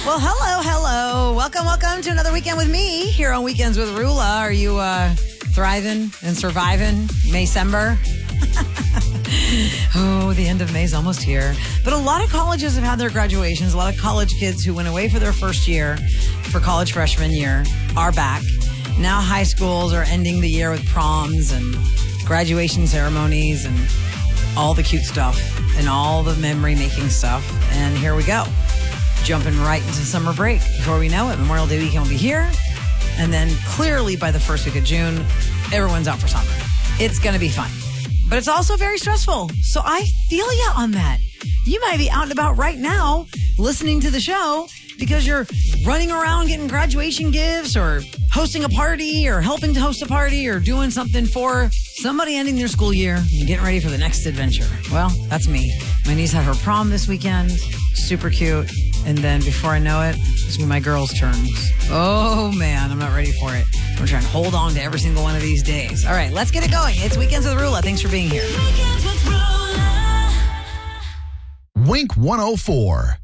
Well, hello. Welcome to another weekend with me here on Weekends with Rula. Are you thriving and surviving Maycember? Oh, the end of May is almost here. But a lot of colleges have had their graduations. A lot of college kids who went away for their first year, for college freshman year, are back. Now high schools are ending the year with proms and graduation ceremonies and all the cute stuff and all the memory-making stuff. And here we go. Jumping right into summer break. Before we know it, Memorial Day weekend will be here. And then clearly by the first week of June, everyone's out for summer. It's going to be fun. But it's also very stressful. So I feel you on that. You might be out and about right now listening to the show because you're running around getting graduation gifts or hosting a party or helping to host a party or doing something for somebody ending their school year and getting ready for the next adventure. Well, that's me. My niece had her prom this weekend. Super cute. And then before I know it, it's gonna be my girls' turns. Oh man, I'm not ready for it. We're trying to hold on to every single one of these days. All right, let's get it going. It's Weekends with Rula. Thanks for being here. Wink 104.